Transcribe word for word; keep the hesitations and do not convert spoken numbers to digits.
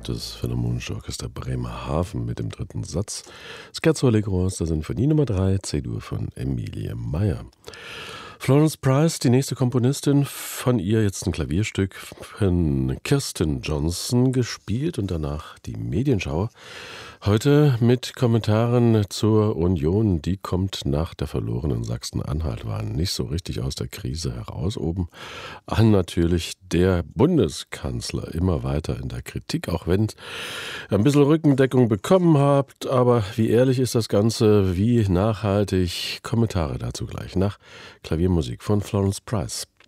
das Philharmonische Orchester Bremerhaven mit dem dritten Satz. Scherzo Allegro aus der Sinfonie Nummer drei, C-Dur von Emilie Meyer. Florence Price, die nächste Komponistin, von ihr jetzt ein Klavierstück von Kirsten Johnson gespielt und danach die Medienschau. Heute mit Kommentaren zur Union. Die kommt nach der verlorenen Sachsen-Anhalt-Wahl nicht so richtig aus der Krise heraus. Oben an natürlich der Bundeskanzler immer weiter in der Kritik, auch wenn ihr ein bisschen Rückendeckung bekommen habt. Aber wie ehrlich ist das Ganze, wie nachhaltig? Kommentare dazu gleich nach Klaviermusik von Florence Price.